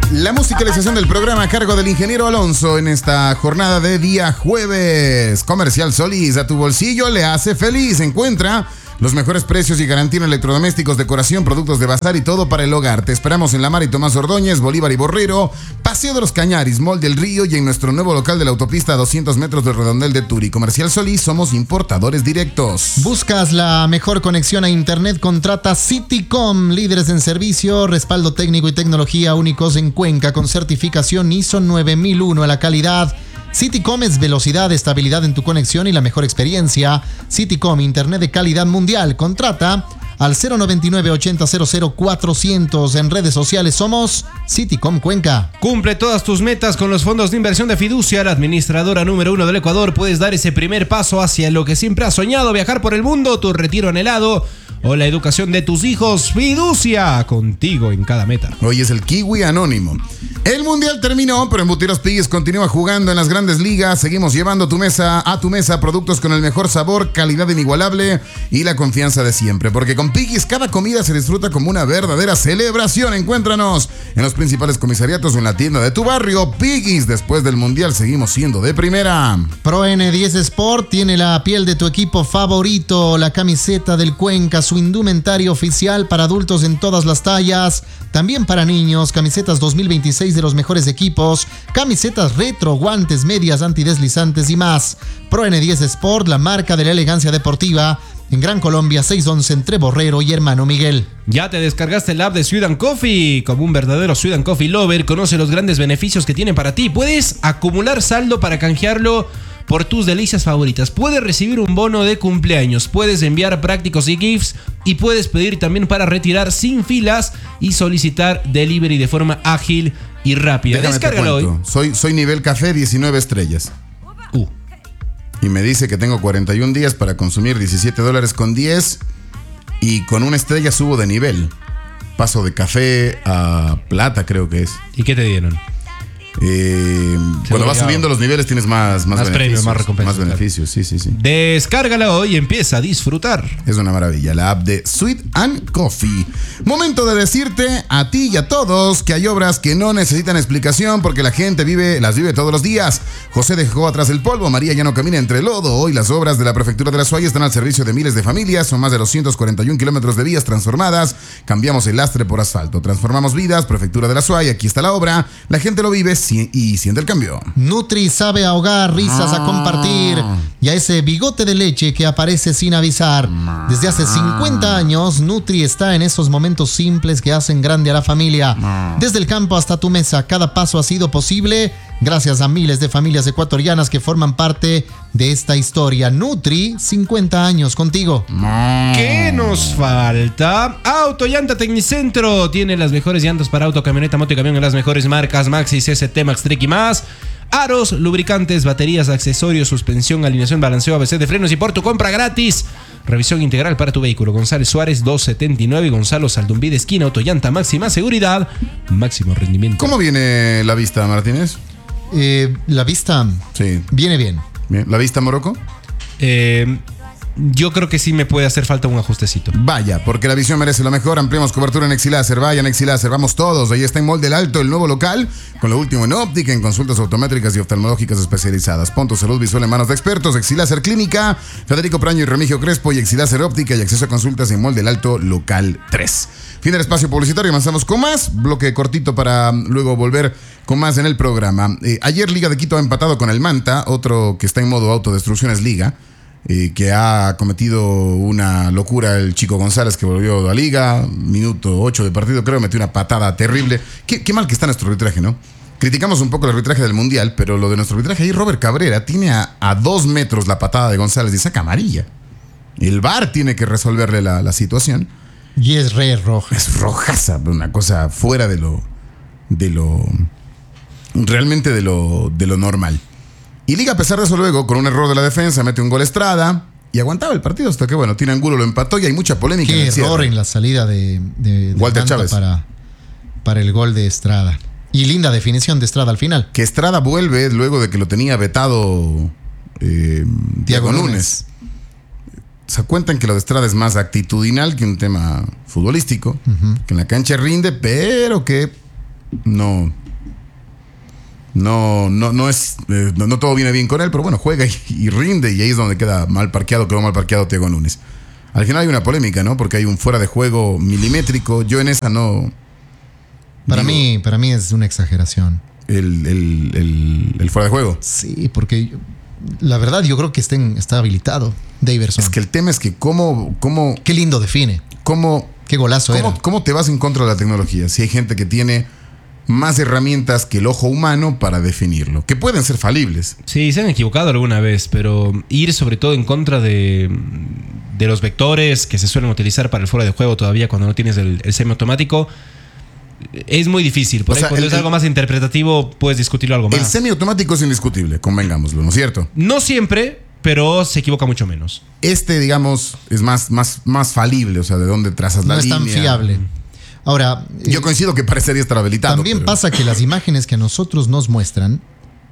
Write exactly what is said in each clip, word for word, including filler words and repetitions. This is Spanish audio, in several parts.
La musicalización del programa a cargo del ingeniero Alonso en esta jornada de día jueves. Comercial Solís, a tu bolsillo le hace feliz. Encuentra los mejores precios y garantía en electrodomésticos, decoración, productos de bazar y todo para el hogar. Te esperamos en La Mar y Tomás Ordóñez, Bolívar y Borrero, Paseo de los Cañaris, Mall del Río y en nuestro nuevo local de la autopista a doscientos metros del Redondel de Turi. Comercial Solís, somos importadores directos. ¿Buscas la mejor conexión a internet? Contrata Citycom, líderes en servicio, respaldo técnico y tecnología únicos en Cuenca con certificación I S O nueve mil uno a la calidad. Citycom es velocidad, estabilidad en tu conexión y la mejor experiencia. Citycom, internet de calidad mundial. Contrata al cero noventa y nueve, ochenta, cero cero, cuatrocientos. En redes sociales somos Citycom Cuenca. Cumple todas tus metas con los fondos de inversión de Fiducia, la administradora número uno del Ecuador. Puedes dar ese primer paso hacia lo que siempre has soñado, viajar por el mundo, tu retiro anhelado o la educación de tus hijos. Fiducia, contigo en cada meta. Hoy es el Kiwi Anónimo. El Mundial terminó, pero Embuteros Piguis continúa jugando en las grandes ligas. Seguimos llevando tu mesa a tu mesa productos con el mejor sabor, calidad inigualable y la confianza de siempre. Porque con Piguis cada comida se disfruta como una verdadera celebración. Encuéntranos en los principales comisariatos o en la tienda de tu barrio. Piguis, después del Mundial seguimos siendo de primera. Pro N diez Sport tiene la piel de tu equipo favorito, la camiseta del Cuenca, su indumentario oficial para adultos en todas las tallas, también para niños, camisetas dos mil veintiséis de los mejores equipos, camisetas retro, guantes, medias antideslizantes y más. Pro N diez Sport, la marca de la elegancia deportiva, en Gran Colombia seiscientos once entre Borrero y Hermano Miguel. Ya te descargaste el app de Sweet and Coffee. Como un verdadero Sweet and Coffee lover, conoce los grandes beneficios que tiene para ti. Puedes acumular saldo para canjearlo por tus delicias favoritas. Puedes recibir un bono de cumpleaños, puedes enviar prácticos y gifts y puedes pedir también para retirar sin filas y solicitar delivery de forma ágil y rápida. Déjame Descárgalo hoy. Soy, soy nivel café diecinueve estrellas. Uh. Y me dice que tengo cuarenta y un días para consumir diecisiete dólares con diez y con una estrella subo de nivel. Paso de café a plata, creo que es. ¿Y qué te dieron? Eh, cuando vas subiendo los niveles tienes más, más, más premios, más recompensas. Más beneficios, sí, sí, sí. Descárgala hoy y empieza a disfrutar. Es una maravilla, la app de Sweet and Coffee. Momento de decirte a ti y a todos que hay obras que no necesitan explicación porque la gente vive, las vive todos los días. José dejó atrás el polvo, María ya no camina entre lodo. Hoy las obras de la Prefectura de la Suaya están al servicio de miles de familias. Son más de doscientos cuarenta y un kilómetros de vías transformadas. Cambiamos el lastre por asfalto, transformamos vidas. Prefectura de la Suaya, aquí está la obra. La gente lo vive y siente el cambio. Nutri sabe ahogar, risas ah. a compartir y a ese bigote de leche que aparece sin avisar. Desde hace cincuenta años, Nutri está en esos momentos simples que hacen grande a la familia. Desde el campo hasta tu mesa, cada paso ha sido posible gracias a miles de familias ecuatorianas que forman parte de esta historia. Nutri, cincuenta años contigo. ¿Qué nos falta? Auto Llanta Tecnicentro tiene las mejores llantas para auto, camioneta, moto y camión en las mejores marcas: Maxxis, S T, Max Trek y más. Aros, lubricantes, baterías, accesorios, suspensión, alineación, balanceo, A B C de frenos y por tu compra gratis, revisión integral para tu vehículo. González Suárez doscientos setenta y nueve y Gonzalo Saldumbí de esquina. Autollanta, máxima seguridad, máximo rendimiento. ¿Cómo viene la vista, Martínez? Eh, la vista sí. viene bien. bien. ¿La vista, Morocco? Eh... Yo creo que sí me puede hacer falta un ajustecito. Vaya, porque la visión merece lo mejor. Ampliamos cobertura en Exiláser. Vaya en Exiláser, vamos todos. Ahí está en Mall del Alto, el nuevo local, con lo último en óptica, en consultas autométricas y oftalmológicas especializadas. Pon tu salud visual en manos de expertos. Exiláser Clínica, Federico Praño y Remigio Crespo, y Exiláser Óptica y acceso a consultas en Mall del Alto, local tres. Fin del espacio publicitario, avanzamos con más. Bloque cortito para luego volver con más en el programa. Eh, ayer Liga de Quito ha empatado con el Manta, otro que está en modo autodestrucción es Liga. Eh, que ha cometido una locura el Chico González, que volvió a Liga, minuto ocho de partido, creo, metió una patada terrible. Qué, qué mal que está nuestro arbitraje, ¿no? Criticamos un poco el arbitraje del Mundial, pero lo de nuestro arbitraje ahí, Robert Cabrera tiene a, a dos metros la patada de González y saca amarilla. El V A R tiene que resolverle la, la situación. Y es re roja. Es rojaza, una cosa fuera de lo, de lo, realmente de lo, de lo normal. Y Liga, a pesar de eso, luego, con un error de la defensa, mete un gol Estrada y aguantaba el partido hasta que, bueno, Tino Angulo lo empató y hay mucha polémica. Qué en el error cierre. en la salida de, de, de Walter Chávez para, para el gol de Estrada. Y linda definición de Estrada al final. Que Estrada vuelve luego de que lo tenía vetado eh, Diego Núñez. Se cuentan que lo de Estrada es más actitudinal que un tema futbolístico, uh-huh. que en la cancha rinde, pero que no... No, no, no es, eh, no, no todo viene bien con él, pero bueno, juega y, y rinde, y ahí es donde queda mal parqueado, quedó mal parqueado Thiago Núñez. Al final hay una polémica, ¿no? Porque hay un fuera de juego milimétrico. Yo en esa no... Para digo, mí, para mí es una exageración. El, el, el, el fuera de juego. Sí, porque la verdad yo creo que estén, está habilitado Daverson. Es que el tema es que cómo... cómo Qué lindo define. cómo Qué golazo cómo, era. ¿Cómo te vas en contra de la tecnología? Si hay gente que tiene más herramientas que el ojo humano para definirlo, que pueden ser falibles. Sí, se han equivocado alguna vez, pero ir sobre todo en contra de, de los vectores que se suelen utilizar para el fuera de juego todavía cuando no tienes el, el semiautomático es muy difícil. Por O ahí sea, cuando el- es algo más interpretativo puedes discutirlo algo más. El semiautomático es indiscutible, convengámoslo, ¿no es cierto? No siempre, pero se equivoca mucho menos. Este, digamos, es más, más, más falible, o sea, de dónde trazas No la es línea. tan fiable. Ahora, Yo eh, coincido que parecería estar habilitado. también pero- pasa que las imágenes que a nosotros nos muestran,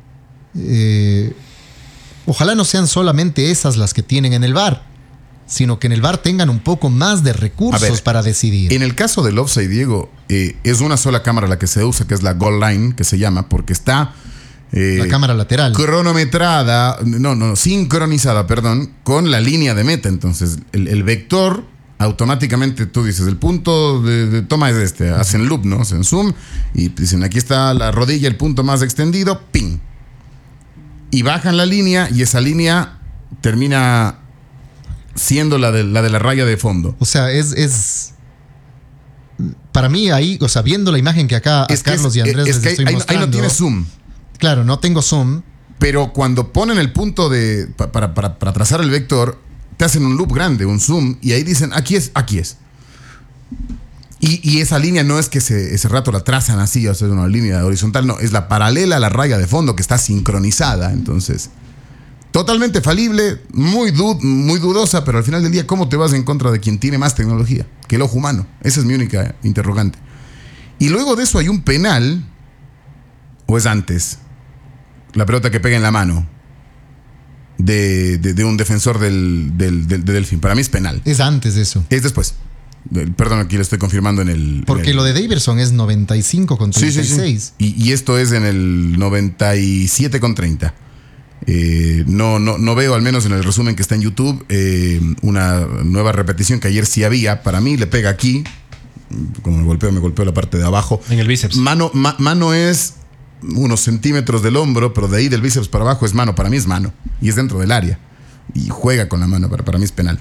eh, ojalá no sean solamente esas las que tienen en el V A R, sino que en el V A R tengan un poco más de recursos A ver, para decidir. En el caso del offside, Diego, eh, es una sola cámara la que se usa, que es la goal line, que se llama, porque está eh, La cámara lateral. cronometrada, no, no, sincronizada, perdón, con la línea de meta. Entonces, el, el vector, automáticamente tú dices, el punto de, de toma es este, hacen loop, ¿no? Hacen zoom y dicen, aquí está la rodilla, el punto más extendido, ping. Y bajan la línea y esa línea termina siendo la de la, de la raya de fondo. O sea, es, es. Para mí, ahí, o sea, viendo la imagen que acá a Es que Carlos es- y Andrés es les que ahí, estoy ahí no- ahí mostrando. no tiene zoom. Claro, no tengo zoom. Pero cuando ponen el punto de pa- para, para, para trazar el vector, te hacen un loop grande, un zoom, y ahí dicen, aquí es, aquí es. Y, y esa línea no es que se, ese rato la trazan así, o sea, es una línea horizontal, no, es la paralela a la raya de fondo que está sincronizada. Entonces, totalmente falible, muy, dud- muy dudosa, pero al final del día, ¿cómo te vas en contra de quien tiene más tecnología que el ojo humano? Esa es mi única interrogante. Y luego de eso hay un penal, ¿o es antes? La pelota que pega en la mano de, de, de un defensor del, del, del, de Delfín. Para mí es penal. Es antes de eso. Es después. Eh, Perdón, aquí lo estoy confirmando en el... Porque en el- lo de Daverson es noventa y cinco con Sí, treinta y sí, seis. sí. Y, y esto es en el noventa y siete con treinta. Eh, no, no, no veo, al menos en el resumen que está en YouTube, eh, una nueva repetición que ayer sí había. Para mí le pega aquí. Como me golpeo, me golpeo la parte de abajo. En el bíceps. Mano, ma- mano es unos centímetros del hombro, pero de ahí del bíceps para abajo es mano. Para mí es mano. Y es dentro del área. Y juega con la mano. Para, para mí es penal.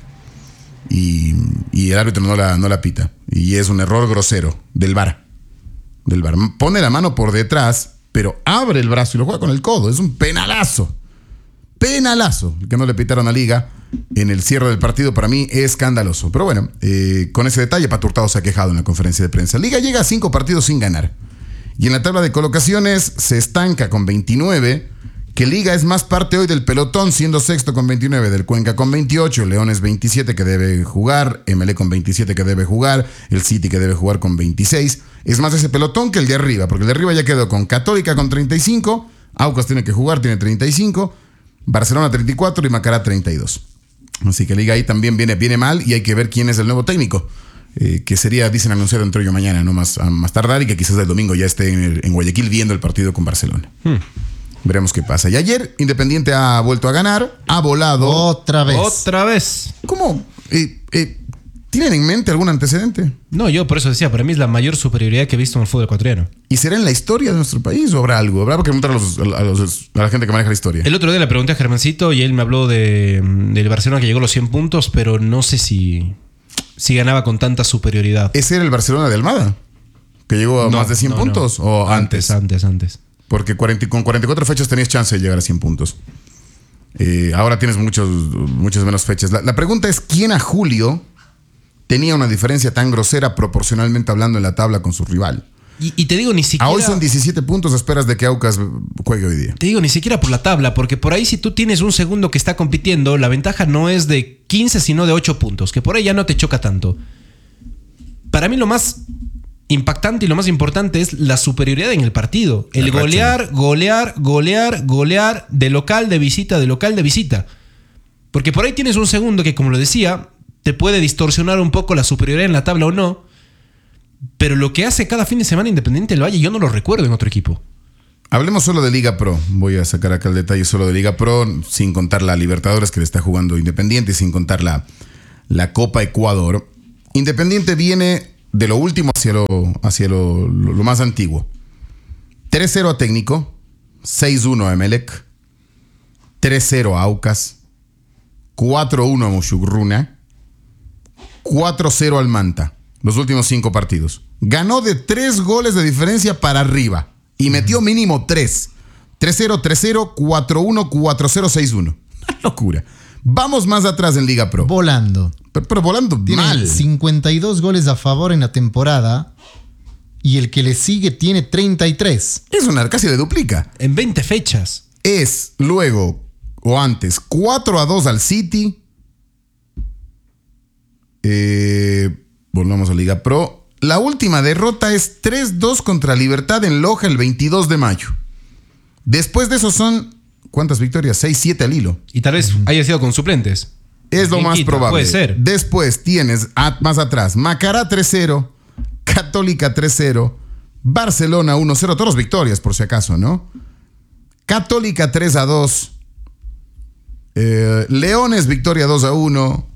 Y, y el árbitro no la, no la pita. Y es un error grosero del V A R. Del V A R. Pone la mano por detrás, pero abre el brazo y lo juega con el codo. Es un penalazo. Penalazo. El que no le pitaron a Liga en el cierre del partido, para mí es escandaloso. Pero bueno, eh, con ese detalle, Pato Hurtado se ha quejado en la conferencia de prensa. Liga llega a cinco partidos sin ganar. Y en la tabla de colocaciones se estanca con veintinueve. Que Liga es más parte hoy del pelotón, siendo sexto con veintinueve, del Cuenca con veintiocho, Leones veintisiete que debe jugar, M L E con veintisiete que debe jugar, el City que debe jugar con veintiséis. Es más ese pelotón que el de arriba, porque el de arriba ya quedó con Católica con treinta y cinco, Aucas tiene que jugar, tiene treinta y cinco, Barcelona treinta y cuatro y Macará treinta y dos. Así que Liga ahí también viene, viene mal y hay que ver quién es el nuevo técnico. Eh, que sería, dicen, anunciado entre hoy o mañana, no más, a más tardar, y que quizás el domingo ya esté en, el- en Guayaquil viendo el partido con Barcelona. Hmm. Veremos qué pasa. Y ayer Independiente ha vuelto a ganar, ha volado. Otra vez. Otra vez. ¿Cómo? Eh, eh, ¿Tienen en mente algún antecedente? No, yo por eso decía, para mí es la mayor superioridad que he visto en el fútbol ecuatoriano. ¿Y será en la historia de nuestro país o habrá algo? Habrá que preguntar a, los- a los- a la gente que maneja la historia. El otro día le pregunté a Germancito y él me habló de, del Barcelona que llegó a los cien puntos, pero no sé si, si ganaba con tanta superioridad. ¿Ese era el Barcelona de Almada? ¿Que llegó a No, más de cien no, puntos? no. ¿O antes? Antes, antes. Porque cuarenta con cuarenta y cuatro fechas tenías chance de llegar a cien puntos. Eh, ahora tienes muchos, muchas menos fechas. La, la pregunta es, ¿quién a julio tenía una diferencia tan grosera proporcionalmente hablando en la tabla con su rival? Y, y te digo, ni A siquiera... hoy son diecisiete puntos, esperas de que Aucas juegue hoy día. Te digo, ni siquiera por la tabla, porque por ahí si tú tienes un segundo que está compitiendo, la ventaja no es de quince, sino de ocho puntos, que por ahí ya no te choca tanto. Para mí lo más impactante y lo más importante es la superioridad en el partido. El La racha. golear, golear, golear, golear, de local, de visita, de local, de visita. Porque por ahí tienes un segundo que, como lo decía, te puede distorsionar un poco la superioridad en la tabla o no. Pero lo que hace cada fin de semana Independiente del Valle, yo no lo recuerdo en otro equipo. Hablemos solo de Liga Pro. Voy a sacar acá el detalle solo de Liga Pro, sin contar la Libertadores que le está jugando Independiente, sin contar la, la Copa Ecuador. Independiente viene de lo último hacia lo, hacia lo, lo, lo más antiguo. tres cero a Técnico, seis uno a Emelec, tres cero a Aucas, cuatro uno a Mushugruna, cuatro cero al Manta. Los últimos cinco partidos. Ganó de tres goles de diferencia para arriba. Y metió mínimo tres. tres cero, tres cero, cuatro uno, cuatro cero, seis uno. Una locura. Vamos más atrás en Liga Pro. Volando. Pero, pero volando Tiene mal. cincuenta y dos goles a favor en la temporada. Y el que le sigue tiene treinta y tres. Es una, casi le duplica. En veinte fechas. Es luego, o antes, cuatro a dos al City. Eh, volvamos a Liga Pro. La última derrota es tres dos contra Libertad en Loja el veintidós de mayo. Después de eso son, ¿cuántas victorias? seis siete al hilo. Y tal vez haya sido con suplentes. Es lo ¿Quién más quita? probable. Puede ser. Después tienes a, más atrás Macará tres cero, Católica tres cero, Barcelona uno cero, todas victorias por si acaso, ¿no? Católica tres a dos, eh, Leones victoria dos a uno,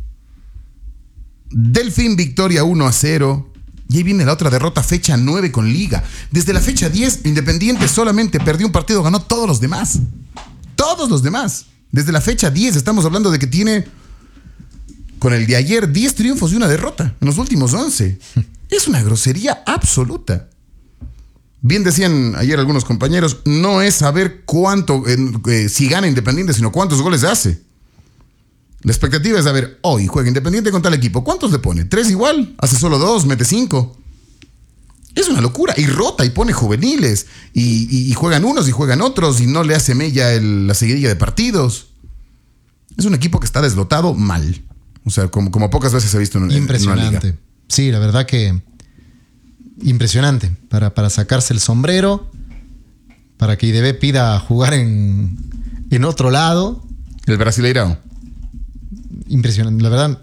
Delfín victoria uno a cero. Y ahí viene la otra derrota, fecha nueve con Liga. Desde la fecha diez, Independiente solamente perdió un partido, ganó todos los demás. Todos los demás. Desde la fecha diez estamos hablando de que tiene, con el de ayer, diez triunfos y una derrota en los últimos once. Es una grosería absoluta. Bien decían ayer algunos compañeros, no es saber cuánto, eh, eh, si gana Independiente, sino cuántos goles hace. La expectativa es saber, hoy juega Independiente con tal equipo. ¿Cuántos le pone? ¿Tres igual? ¿Hace solo dos? ¿Mete cinco? Es una locura. Y rota y pone juveniles. Y, y, y juegan unos y juegan otros. Y no le hace mella el, la seguidilla de partidos. Es un equipo que está deslotado mal. O sea, como, como pocas veces se ha visto en, Impresionante. en una liga. Sí, la verdad que impresionante. Para, para sacarse el sombrero. Para que I D B pida jugar en, en otro lado. El Brasileirao. Impresionante, la verdad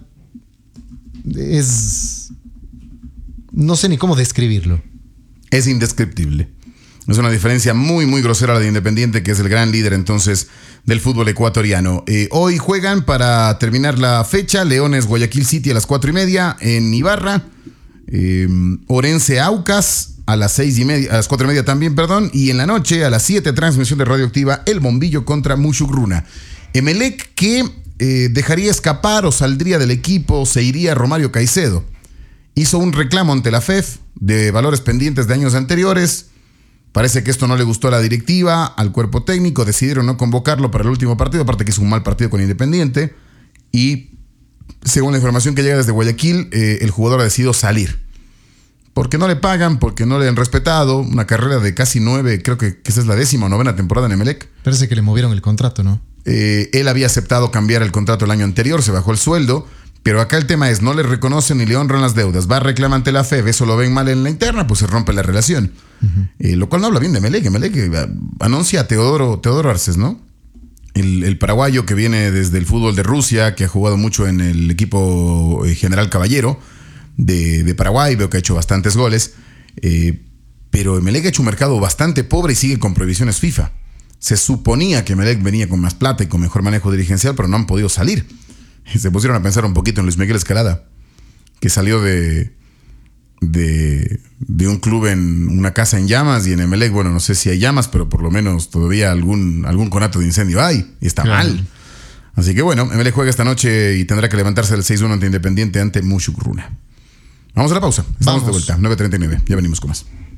es, no sé ni cómo describirlo. Es indescriptible. Es una diferencia muy, muy grosera la de Independiente, que es el gran líder entonces del fútbol ecuatoriano. Eh, hoy juegan para terminar la fecha Leones Guayaquil City a las cuatro y media en Ibarra. Eh, Orense Aucas a las seis y media, a las cuatro y media también, perdón. Y en la noche a las siete, transmisión de Radioactiva, El Bombillo contra Mushugruna. Emelec que Eh, dejaría escapar o saldría del equipo, se iría Romario Caicedo. Hizo un reclamo ante la F E F de valores pendientes de años anteriores. Parece que esto no le gustó a la directiva, al cuerpo técnico. Decidieron no convocarlo para el último partido, aparte que hizo un mal partido con Independiente. Y según la información que llega desde Guayaquil, eh, el jugador ha decidido salir. Porque no le pagan, porque no le han respetado. Una carrera de casi nueve, creo que, que esa es la décima o novena temporada en Emelec. Parece que le movieron el contrato, ¿no? Eh, él había aceptado cambiar el contrato el año anterior, se bajó el sueldo, pero acá el tema es, no le reconocen ni le honran las deudas, va a reclamar ante la F E F, eso lo ven mal en la interna, pues se rompe la relación. Uh-huh. Eh, lo cual no habla bien de Emelec. Emelec eh, anuncia a Teodoro, Teodoro Arces, ¿no? El, el paraguayo que viene desde el fútbol de Rusia, que ha jugado mucho en el equipo eh, General Caballero de, de Paraguay, veo que ha hecho bastantes goles, eh, pero Emelec ha hecho un mercado bastante pobre y sigue con prohibiciones FIFA. Se suponía que Emelec venía con más plata y con mejor manejo dirigencial, pero no han podido salir. Se pusieron a pensar un poquito en Luis Miguel Escalada, que salió de, de, de un club en una casa en llamas, y en Emelec, bueno, no sé si hay llamas, pero por lo menos todavía algún, algún conato de incendio hay, y está claro. mal. Así que bueno, Emelec juega esta noche y tendrá que levantarse del seis uno ante Independiente ante Mushugruna. Vamos a la pausa. Estamos Vamos. de vuelta, nueve treinta y nueve. Ya venimos con más.